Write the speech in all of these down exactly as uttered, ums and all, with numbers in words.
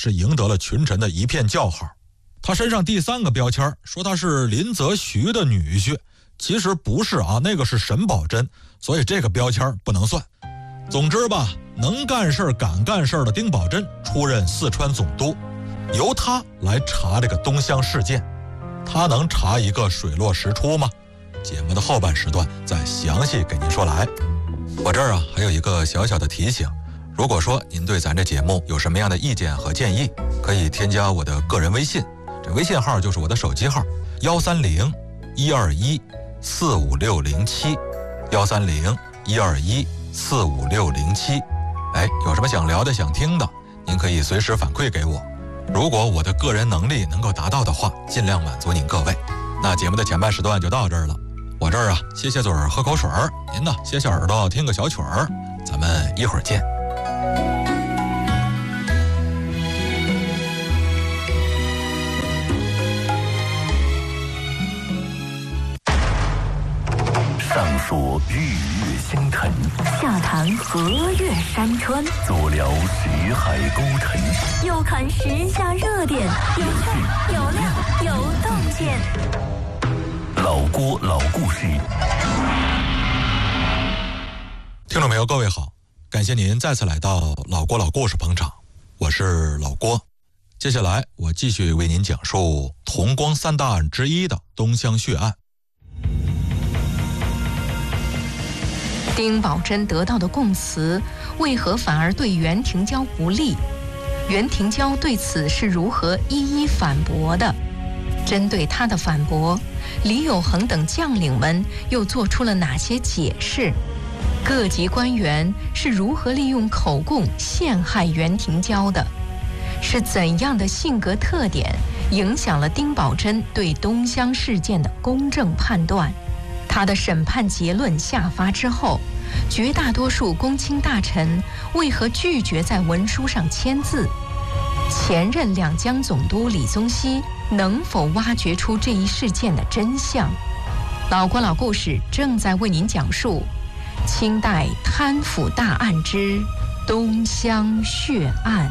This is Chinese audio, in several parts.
是赢得了群臣的一片叫好。他身上第三个标签说他是林则徐的女婿，其实不是啊，那个是沈葆桢，所以这个标签不能算。总之吧，能干事敢干事的丁葆桢出任四川总督，由他来查这个东乡事件。他能查一个水落石出吗？节目的后半时段再详细给您说来。我这儿啊还有一个小小的提醒，如果说您对咱这节目有什么样的意见和建议，可以添加我的个人微信，这微信号就是我的手机号幺三零一二一四五六零七幺三零一二一四五六零七。哎，有什么想聊的想听的，您可以随时反馈给我。如果我的个人能力能够达到的话，尽量满足您各位。那节目的前半时段就到这儿了，我这儿啊歇歇嘴儿喝口水儿，您呢歇歇耳朵听个小曲儿，咱们一会儿见。 上说日月星辰， 下谈河岳山川， 左聊识海沟沉， 右看时下热点，有趣有料有洞见。 老郭老故事。 听众朋友各位好，感谢您再次来到老郭老故事捧场，我是老郭。接下来我继续为您讲述同光三大案之一的东乡血案。 丁葆桢得到的供词为何反而对袁廷蛟不利？袁廷蛟对此是如何一一反驳的？针对他的反驳，李有恒等将领们又做出了哪些解释？各级官员是如何利用口供陷害袁廷蛟的？是怎样的性格特点影响了丁葆桢对东乡事件的公正判断？他的审判结论下发之后，绝大多数公卿大臣为何拒绝在文书上签字？前任两江总督李宗羲能否挖掘出这一事件的真相？老郭老故事正在为您讲述清代贪腐大案之东乡血案。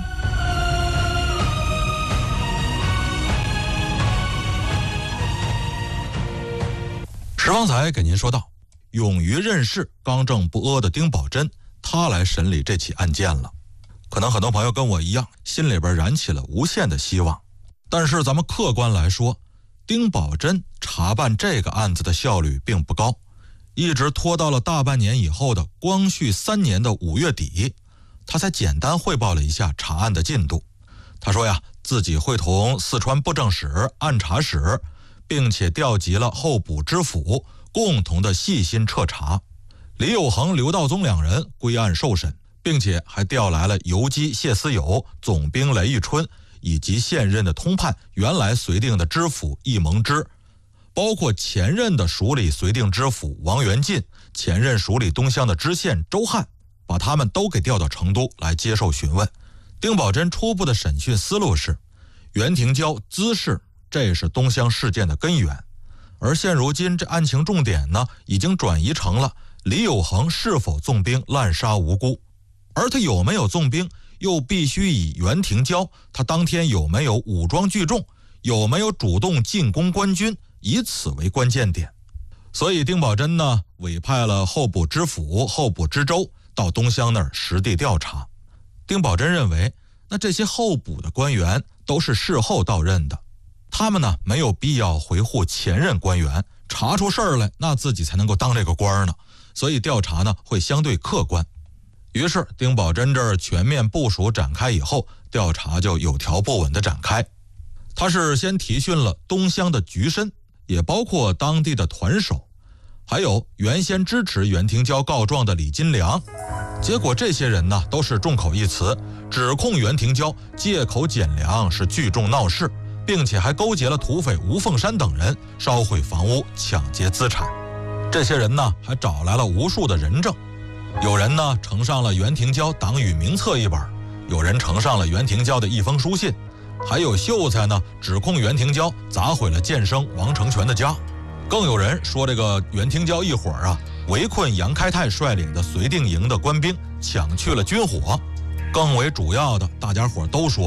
石方才给您说到，勇于任事、刚正不阿的丁葆桢，他来审理这起案件了。可能很多朋友跟我一样，心里边燃起了无限的希望。但是咱们客观来说，丁葆桢查办这个案子的效率并不高，一直拖到了大半年以后的光绪三年的五月底，他才简单汇报了一下查案的进度。他说呀，自己会同四川布政使、按察使，并且调集了候补知府，共同的细心彻查。李有恒、刘道宗两人归案受审，并且还调来了游击谢思友、总兵雷玉春，以及现任的通判原来绥定的知府易蒙之，包括前任的署理绥定知府王元进，前任署理东乡的知县周汉，把他们都给调到成都来接受询问。丁葆桢初步的审讯思路是，袁廷蛟滋事，这是东乡事件的根源，而现如今这案情重点呢，已经转移成了李有恒是否纵兵滥杀无辜，而他有没有纵兵，又必须以袁廷蛟他当天有没有武装聚众，有没有主动进攻官军，以此为关键点。所以丁葆桢呢，委派了候补知府、候补知州到东乡那儿实地调查。丁葆桢认为，那这些候补的官员都是事后到任的，他们呢没有必要维护前任官员，查出事儿来那自己才能够当这个官呢，所以调查呢会相对客观。于是丁葆桢这儿全面部署展开以后，调查就有条不紊地展开。他是先提讯了东乡的局绅，也包括当地的团守，还有原先支持袁廷蛟告状的李金良。结果这些人呢都是众口一词，指控袁廷蛟借口减粮是聚众闹事，并且还勾结了土匪吴凤山等人烧毁房屋、抢劫资产。这些人呢还找来了无数的人证，有人呢呈上了袁廷蛟党羽名册一本，有人呈上了袁廷蛟的一封书信，还有秀才呢指控袁廷蛟砸毁了剑生王成全的家，更有人说这个袁廷蛟一伙儿啊围困杨开泰率领的绥定营的官兵，抢去了军火。更为主要的，大家伙都说呀，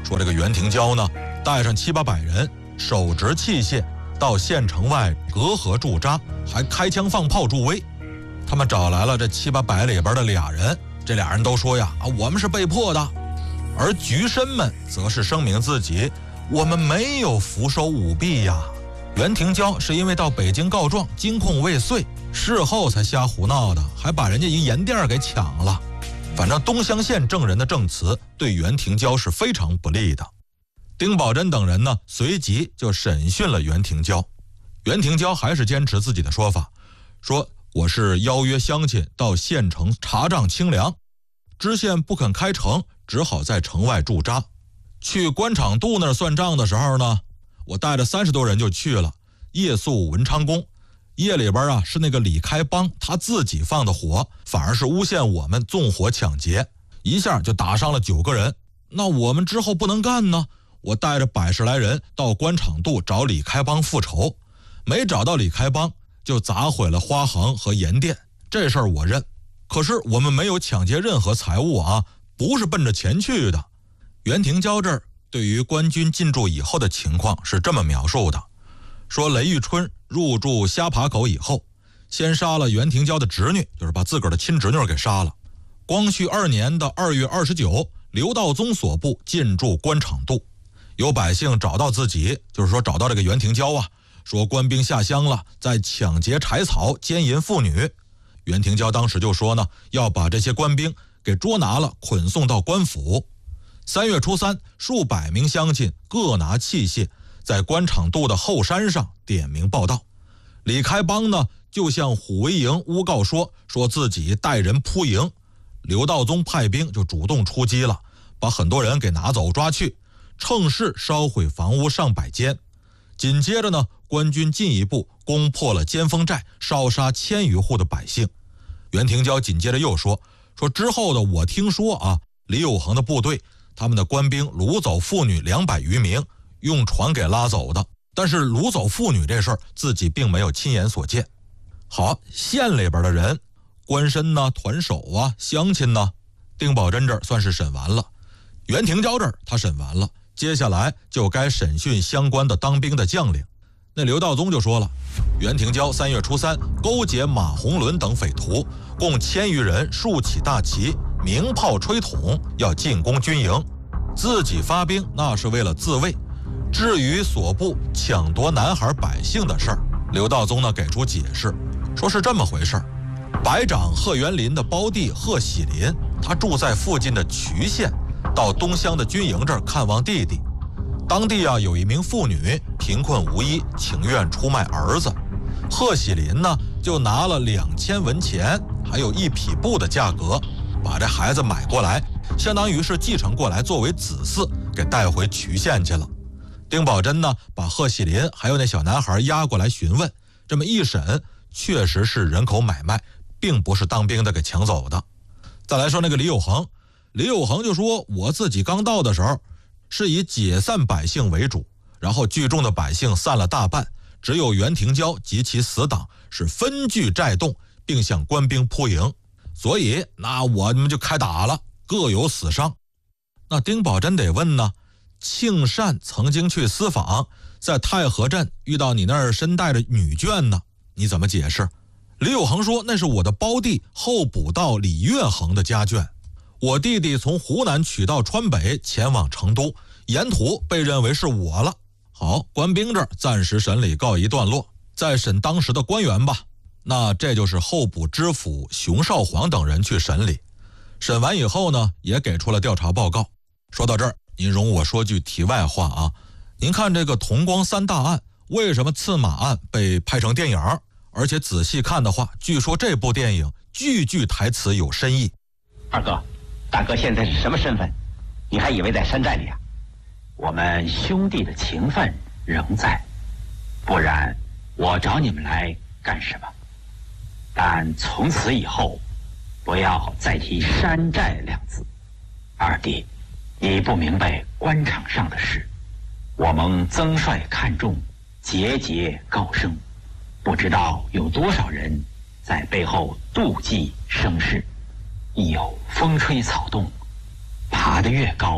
说这个袁廷蛟呢，带上七八百人，手执器械到县城外隔河驻扎，还开枪放炮助威。他们找来了这七八百里边的俩人，这俩人都说呀，啊，我们是被迫的。而局绅们则是声明自己，我们没有伏收舞弊呀。袁廷蛟是因为到北京告状，金控未遂，事后才瞎胡闹的，还把人家一盐店给抢了。反正东乡县证人的证词对袁廷蛟是非常不利的。丁宝桢等人呢，随即就审讯了袁廷蛟。袁廷蛟还是坚持自己的说法，说我是邀约乡亲到县城查账清粮，知县不肯开城，只好在城外驻扎。去官场渡那儿算账的时候呢，我带着三十多人就去了，夜宿文昌宫。夜里边啊，是那个李开邦他自己放的火，反而是诬陷我们纵火抢劫，一下就打伤了九个人。那我们之后不能干呢，我带着百十来人到官场渡找李开邦复仇，没找到李开邦，就砸毁了花行和盐店，这事儿我认。可是我们没有抢劫任何财物啊，不是奔着钱去的。袁廷蛟这儿对于官军进驻以后的情况是这么描述的，说雷玉春入驻虾爬口以后，先杀了袁廷蛟的侄女，就是把自个儿的亲侄女给杀了。光绪二年的二月二十九，刘道宗所部进驻官场渡，有百姓找到自己，就是说找到这个袁廷蛟啊，说官兵下乡了，在抢劫柴草，奸淫妇女。袁廷蛟当时就说呢，要把这些官兵给捉拿了，捆送到官府。三月初三，数百名乡亲各拿器械，在官场渡的后山上点名报道。李开邦呢，就向虎威营诬告说，说自己带人扑营。刘道宗派兵就主动出击了，把很多人给拿走抓去，趁势烧毁房屋上百间。紧接着呢，官军进一步攻破了尖峰寨，烧杀千余户的百姓。袁廷蛟紧接着又说，说之后的我听说啊，李有恒的部队，他们的官兵掳走妇女两百余名，用船给拉走的。但是掳走妇女这事儿，自己并没有亲眼所见。好，县里边的人，官绅呢、团守啊、乡亲呢，丁宝桢这儿算是审完了。袁廷蛟这儿他审完了，接下来就该审讯相关的当兵的将领。那刘道宗就说了，袁廷蛟三月初三勾结马鸿伦等匪徒，共千余人，竖起大旗，鸣炮吹筒，要进攻军营。自己发兵那是为了自卫，至于所部抢夺男孩百姓的事儿，刘道宗呢给出解释，说是这么回事儿。白长贺元林的胞弟贺喜林，他住在附近的渠县，到东乡的军营这儿看望弟弟。当地啊有一名妇女贫困无依，情愿出卖儿子。贺喜林呢就拿了两千文钱，还有一匹布的价格，把这孩子买过来，相当于是继承过来，作为子嗣给带回渠县去了。丁宝桢呢把贺喜林还有那小男孩押过来询问，这么一审，确实是人口买卖，并不是当兵的给抢走的。再来说那个李有恒，李有恒就说，我自己刚到的时候是以解散百姓为主，然后聚众的百姓散了大半，只有袁廷蛟及其死党是分据寨洞，并向官兵扑营，所以那我们就开打了，各有死伤。那丁宝桢得问呢，庆善曾经去私访，在太和镇遇到你那儿身带着女眷呢，你怎么解释？李有恒说，那是我的胞弟候补到李月恒的家眷，我弟弟从湖南取道川北前往成都，沿途被认为是我了。好，官兵这儿暂时审理告一段落，再审当时的官员吧。那这就是候补知府熊绍煌等人去审理。审完以后呢，也给出了调查报告。说到这儿，您容我说句题外话啊，您看这个同光三大案，为什么刺马案被拍成电影？而且仔细看的话，据说这部电影句句台词有深意。 二哥，大哥现在是什么身份？你还以为在山寨里啊？我们兄弟的情分仍在，不然我找你们来干什么？但从此以后，不要再提山寨两字。二弟，你不明白官场上的事，我蒙曾帅看重，节节高升，不知道有多少人在背后妒忌生事。一有风吹草动，爬得越高，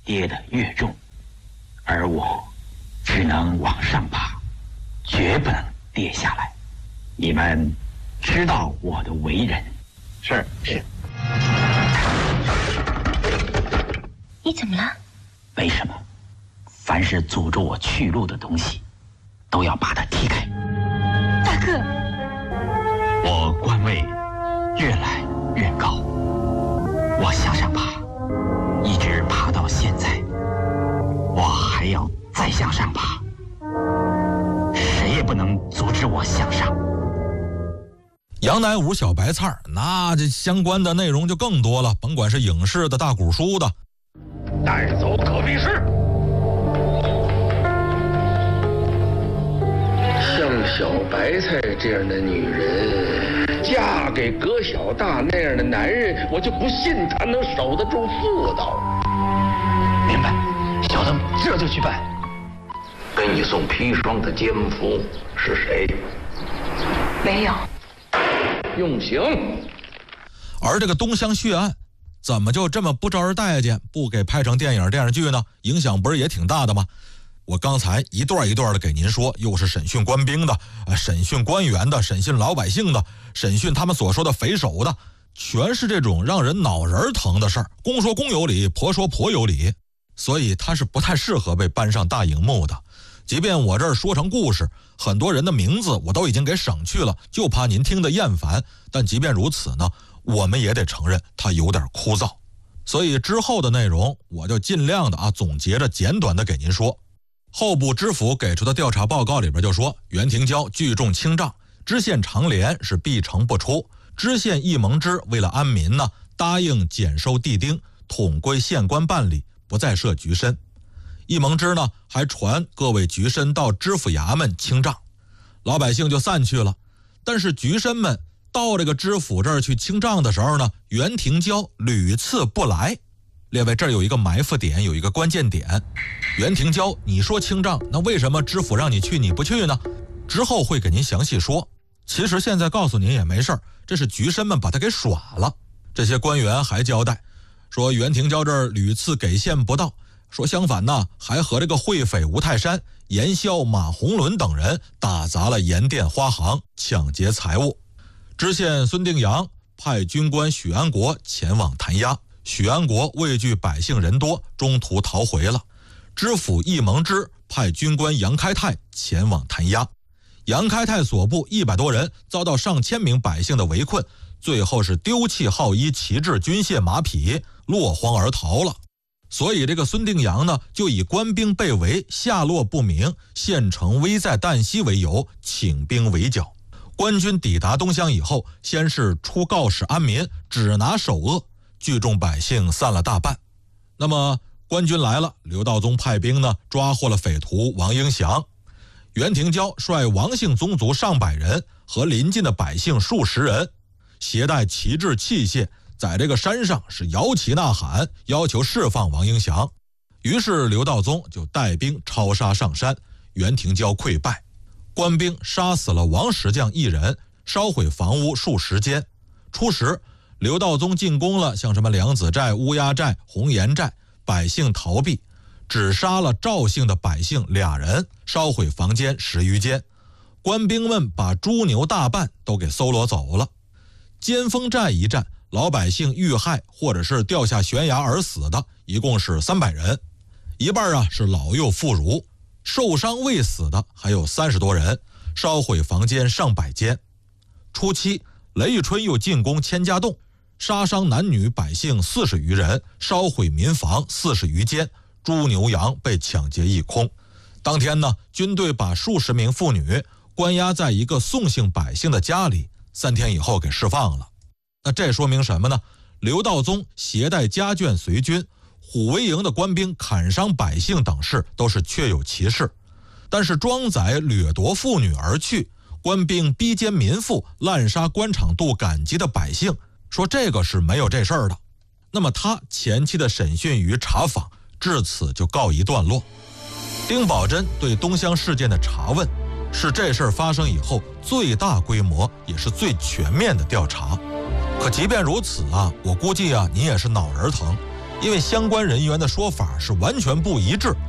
跌得越重，而我只能往上爬，绝不能跌下来。你们知道我的为人。是是。 你怎么了？ 没什么，凡是阻住我去路的东西，都要把它踢开。 大哥， 我官位越来越高，我向上爬，一直爬到现在，我还要再向上爬，谁也不能阻止我向上。 杨乃武小白菜，那这相关的内容就更多了，甭管是影视的、大古书的。 带走可比室。像小白菜这样的女人，嫁给葛小大那样的男人，我就不信她能守得住妇道。 明白，小的这就去办。 给你送砒霜的奸夫是谁？ 没有。 用刑。 而这个东乡血案怎么就这么不招人待见，不给拍成电影电视剧呢？影响不是也挺大的吗？我刚才一段一段的给您说，又是审讯官兵的、呃、审讯官员的、审讯老百姓的、审讯他们所说的匪首的，全是这种让人脑仁疼的事儿。公说公有理，婆说婆有理，所以它是不太适合被搬上大荧幕的。即便我这儿说成故事，很多人的名字我都已经给省去了，就怕您听得厌烦。但即便如此呢，我们也得承认它有点枯燥。所以之后的内容我就尽量的啊总结着简短的给您说。后部知府给出的调查报告里边就说，袁廷蛟聚众清账，知县长廉是必惩不出，知县易蒙之为了安民呢，答应减收地丁，统归县官办理，不再设局申。易蒙之呢还传各位局申到知府衙门清账，老百姓就散去了。但是局申们到这个知府这儿去清账的时候呢，袁廷蛟屡次不来。列位，这儿有一个埋伏点，有一个关键点。袁廷蛟，你说清账，那为什么知府让你去你不去呢？之后会给您详细说。其实现在告诉您也没事儿，这是局申们把他给耍了。这些官员还交代说，袁廷蛟这儿屡次给县不到，说相反呢，还和这个会匪吴泰山、严霄、马洪伦等人打砸了盐店花行，抢劫财物。知县孙定阳派军官许安国前往弹压，许安国畏惧百姓人多，中途逃回了。知府易蒙之派军官杨开泰前往弹压，杨开泰所部一百多人遭到上千名百姓的围困，最后是丢弃号衣，旗帜、军械、马匹，落荒而逃了。所以这个孙定阳呢，就以官兵被围，下落不明，县城危在旦夕为由，请兵围剿。官军抵达东乡以后，先是出告示安民，只拿首恶，聚众百姓散了大半。那么官军来了，刘道宗派兵呢抓获了匪徒王英祥。袁廷蛟率王姓宗族上百人和邻近的百姓数十人，携带旗帜器械，在这个山上是摇旗呐喊，要求释放王英祥。于是刘道宗就带兵超杀上山，袁廷蛟溃败。官兵杀死了王石匠一人，烧毁房屋数十间。初时刘道宗进攻了像什么梁子寨、乌鸦寨、红岩寨，百姓逃避，只杀了赵姓的百姓俩人，烧毁房间十余间。官兵们把猪牛大半都给搜罗走了。尖峰寨一战，老百姓遇害或者是掉下悬崖而死的一共是三百人，一半啊是老幼妇孺，受伤未死的还有三十多人，烧毁房间上百间。初期雷玉春又进攻千家洞，杀伤男女百姓四十余人，烧毁民房四十余间，猪牛羊被抢劫一空。当天呢，军队把数十名妇女关押在一个宋姓百姓的家里，三天以后给释放了。那这说明什么呢？刘道宗携带家眷随军，虎威营的官兵砍伤百姓等事都是确有其事，但是庄宰掠夺妇女而去，官兵逼奸民妇，滥杀官场渡赶集的百姓，说这个是没有这事儿的。那么他前期的审讯与查访至此就告一段落。丁宝桢对东乡事件的查问，是这事儿发生以后最大规模也是最全面的调查。可即便如此啊，我估计啊，您也是脑仁疼， 因为相关人员的说法是完全不一致，